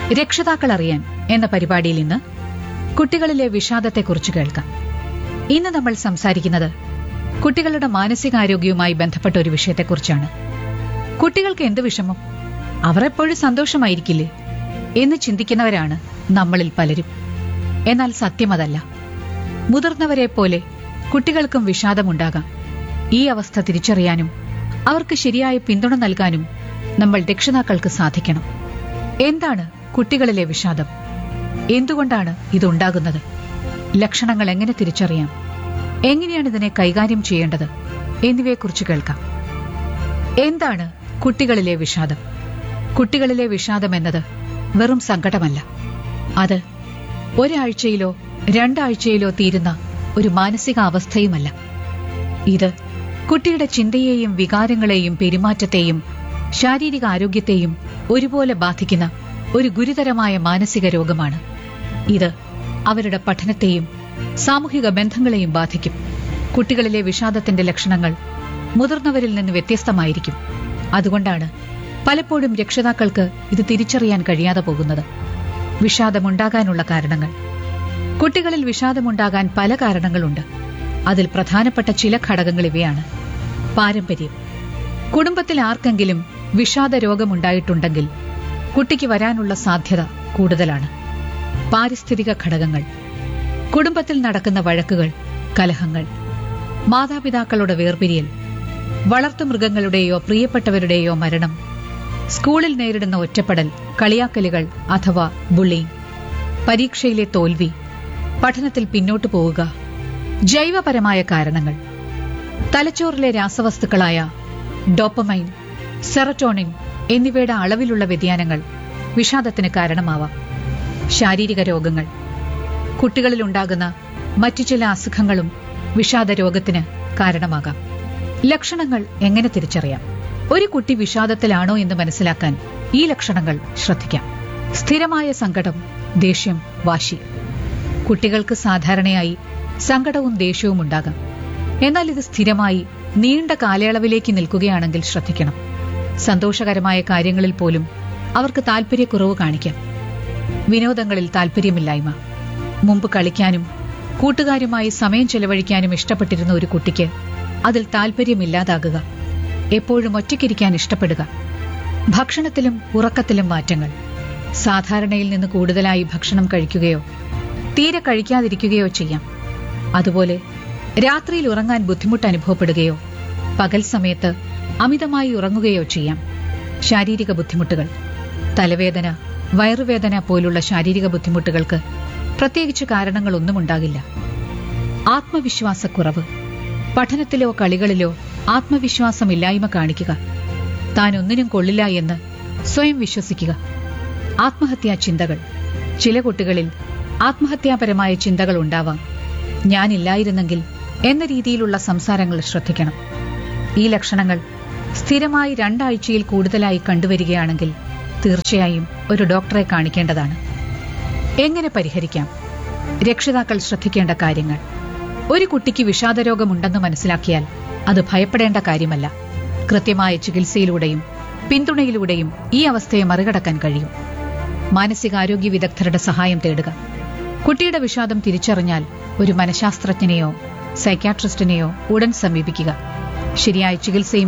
രക്ഷിതാക്കൾ അറിയാൻ എന്ന പരിപാടിയിൽ ഇന്ന് കുട്ടികളിലെ വിഷാദത്തെക്കുറിച്ച് കേൾക്കാം. ഇന്ന് നമ്മൾ സംസാരിക്കുന്നത് കുട്ടികളുടെ മാനസികാരോഗ്യവുമായി ബന്ധപ്പെട്ട ഒരു വിഷയത്തെക്കുറിച്ചാണ്. കുട്ടികൾക്ക് എന്ത് വിഷമം? അവർ എപ്പോഴും സന്തോഷമായിരിക്കില്ലേ എന്ന് ചിന്തിക്കുന്നവരാണ് നമ്മളിൽ പലരും. എന്നാൽ സത്യമതല്ല. മുതിർന്നവരെ പോലെ കുട്ടികൾക്കും വിഷാദമുണ്ടാകാം. ഈ അവസ്ഥ തിരിച്ചറിയാനും അവർക്ക് ശരിയായ പിന്തുണ നൽകാനും നമ്മൾ രക്ഷിതാക്കൾക്ക് സാധിക്കണം. എന്താണ് കുട്ടികളിലെ വിഷാദം? എന്തുകൊണ്ടാണ് ഇതുണ്ടാകുന്നത്? ലക്ഷണങ്ങൾ എങ്ങനെ തിരിച്ചറിയാം? എങ്ങനെയാണ് ഇതിനെ കൈകാര്യം ചെയ്യേണ്ടത്? എന്നിവയെക്കുറിച്ച് കേൾക്കാം. എന്താണ് കുട്ടികളിലെ വിഷാദം? കുട്ടികളിലെ വിഷാദം എന്നത് വെറും സങ്കടമല്ല. അത് ഒരാഴ്ചയിലോ രണ്ടാഴ്ചയിലോ തീരുന്ന ഒരു മാനസികാവസ്ഥയുമല്ല. ഇത് കുട്ടിയുടെ ചിന്തയെയും വികാരങ്ങളെയും പെരുമാറ്റത്തെയും ശാരീരിക ആരോഗ്യത്തെയും ഒരുപോലെ ബാധിക്കുന്ന ഒരു ഗുരുതരമായ മാനസിക രോഗമാണ്. ഇത് അവരുടെ പഠനത്തെയും സാമൂഹിക ബന്ധങ്ങളെയും ബാധിക്കും. കുട്ടികളിലെ വിഷാദത്തിന്റെ ലക്ഷണങ്ങൾ മുതിർന്നവരിൽ നിന്ന് വ്യത്യസ്തമായിരിക്കും. അതുകൊണ്ടാണ് പലപ്പോഴും രക്ഷിതാക്കൾക്ക് ഇത് തിരിച്ചറിയാൻ കഴിയാതെ പോകുന്നത്. വിഷാദമുണ്ടാകാനുള്ള കാരണങ്ങൾ. കുട്ടികളിൽ വിഷാദമുണ്ടാകാൻ പല കാരണങ്ങളുണ്ട്. അതിൽ പ്രധാനപ്പെട്ട ചില ഘടകങ്ങൾ ഇവയാണ്. പാരമ്പര്യം. കുടുംബത്തിൽ ആർക്കെങ്കിലും വിഷാദ രോഗമുണ്ടായിട്ടുണ്ടെങ്കിൽ കുട്ടിക്ക് വരാനുള്ള സാധ്യത കൂടുതലാണ്. പാരിസ്ഥിതിക ഘടകങ്ങൾ. കുടുംബത്തിൽ നടക്കുന്ന വഴക്കുകൾ, കലഹങ്ങൾ, മാതാപിതാക്കളുടെ വേർപിരിയൽ, വളർത്തുമൃഗങ്ങളുടെയോ പ്രിയപ്പെട്ടവരുടെയോ മരണം, സ്കൂളിൽ നേരിടുന്ന ഒറ്റപ്പെടൽ, കളിയാക്കലുകൾ അഥവാ ബുള്ളിങ്, പരീക്ഷയിലെ തോൽവി, പഠനത്തിൽ പിന്നോട്ടു പോവുക. ജൈവപരമായ കാരണങ്ങൾ. തലച്ചോറിലെ രാസവസ്തുക്കളായ ഡോപ്പമൈൻ, സെറട്ടോണിൻ എന്നിവയുടെ അളവിലുള്ള വ്യതിയാനങ്ങൾ വിഷാദത്തിന് കാരണമാവാം. ശാരീരിക രോഗങ്ങൾ. കുട്ടികളിലുണ്ടാകുന്ന മറ്റു ചില അസുഖങ്ങളും വിഷാദ രോഗത്തിന് കാരണമാകാം. ലക്ഷണങ്ങൾ എങ്ങനെ തിരിച്ചറിയാം? ഒരു കുട്ടി വിഷാദത്തിലാണോ എന്ന് മനസ്സിലാക്കാൻ ഈ ലക്ഷണങ്ങൾ ശ്രദ്ധിക്കാം. സ്ഥിരമായ സങ്കടം, ദേഷ്യം, വാശി. കുട്ടികൾക്ക് സാധാരണയായി സങ്കടവും ദേഷ്യവും ഉണ്ടാകാം. എന്നാൽ ഇത് സ്ഥിരമായി നീണ്ട കാലയളവിലേക്ക് നിൽക്കുകയാണെങ്കിൽ ശ്രദ്ധിക്കണം. സന്തോഷകരമായ കാര്യങ്ങളിൽ പോലും അവർക്ക് താൽപര്യക്കുറവ് കാണിക്കാം. വിനോദങ്ങളിൽ താൽപര്യമില്ലായ്മ. മുമ്പ് കളിക്കാനും കൂട്ടുകാരുമായി സമയം ചെലവഴിക്കാനും ഇഷ്ടപ്പെട്ടിരുന്ന ഒരു കുട്ടിക്ക് അതിൽ താൽപര്യമില്ലാതാകുക. എപ്പോഴും ഒറ്റയ്ക്കിരിക്കാൻ ഇഷ്ടപ്പെടുക. ഭക്ഷണത്തിലും ഉറക്കത്തിലും മാറ്റങ്ങൾ. സാധാരണയിൽ നിന്ന് കൂടുതലായി ഭക്ഷണം കഴിക്കുകയോ തീരെ കഴിക്കാതിരിക്കുകയോ ചെയ്യാം. അതുപോലെ രാത്രിയിൽ ഉറങ്ങാൻ ബുദ്ധിമുട്ട് അനുഭവപ്പെടുകയോ പകൽ സമയത്ത് അമിതമായി ഉറങ്ങുകയോ ചെയ്യാം. ശാരീരിക ബുദ്ധിമുട്ടുകൾ. തലവേദന, വയറുവേദന പോലുള്ള ശാരീരിക ബുദ്ധിമുട്ടുകൾക്ക് പ്രത്യേകിച്ച് കാരണങ്ങളൊന്നും ഉണ്ടാകില്ല. ആത്മവിശ്വാസക്കുറവ്. പഠനത്തിലോ കളികളിലോ ആത്മവിശ്വാസമില്ലായ്മ കാണിക്കുക. താൻ ഒന്നിനും കൊള്ളില്ല എന്ന് സ്വയം വിശ്വസിക്കുക. ആത്മഹത്യാ ചിന്തകൾ. ചില കുട്ടികളിൽ ആത്മഹത്യാപരമായ ചിന്തകൾ ഉണ്ടാവാം. ഞാനില്ലായിരുന്നെങ്കിൽ എന്ന രീതിയിലുള്ള സംസാരങ്ങൾ ശ്രദ്ധിക്കണം. ഈ ലക്ഷണങ്ങൾ സ്ഥിരമായി 2 ആഴ്ചയിൽ കൂടുതലായി കണ്ടുവരികയാണെങ്കിൽ തീർച്ചയായും ഒരു ഡോക്ടറെ കാണിക്കേണ്ടതാണ്. എങ്ങനെ പരിഹരിക്കാം? രക്ഷിതാക്കൾ ശ്രദ്ധിക്കേണ്ട കാര്യങ്ങൾ. ഒരു കുട്ടിക്ക് വിഷാദരോഗമുണ്ടെന്ന് മനസ്സിലാക്കിയാൽ അത് ഭയപ്പെടേണ്ട കാര്യമല്ല. കൃത്യമായ ചികിത്സയിലൂടെയും പിന്തുണയിലൂടെയും ഈ അവസ്ഥയെ മറികടക്കാൻ കഴിയും. മാനസികാരോഗ്യ വിദഗ്ധരുടെ സഹായം തേടുക. കുട്ടിയുടെ വിഷാദം തിരിച്ചറിഞ്ഞാൽ ഒരു മനഃശാസ്ത്രജ്ഞനെയോ സൈക്യാട്രിസ്റ്റിനെയോ ഉടൻ സമീപിക്കുക. ശരിയായ ചികിത്സയും